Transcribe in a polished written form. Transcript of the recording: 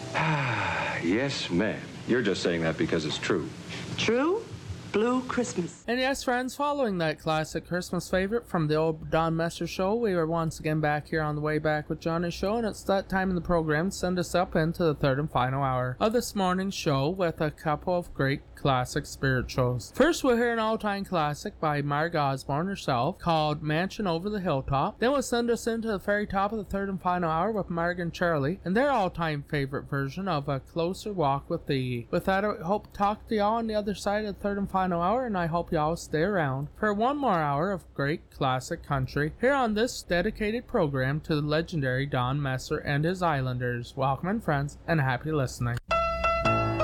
Yes, ma'am. You're just saying that because it's true. True? Blue Christmas. And yes, friends, following that classic Christmas favorite from the old Don Messer show, we are once again back here on the Way Back with Johnny show, and it's that time in the program to send us up into the third and final hour of this morning's show with a couple of great classic spirituals. First, we'll hear an all-time classic by Marg Osborne herself called Mansion Over the Hilltop. Then we'll send us into the very top of the third and final hour with Marg and Charlie and their all-time favorite version of A Closer Walk with Thee. With that, I hope to talk to y'all on the other side of the third and final hour, and I hope y'all stay around for one more hour of great classic country here on this dedicated program to the legendary Don Messer and his Islanders. Welcome, and friends, and happy listening.